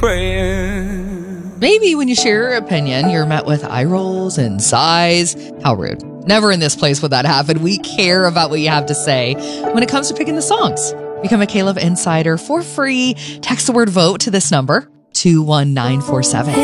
praying. Maybe when you share your opinion, you're met with eye rolls and sighs. How rude. Never in this place would that happen. We care about what you have to say when it comes to picking the songs. Become a K-Love Insider for free. Text the word VOTE to this number, 21947.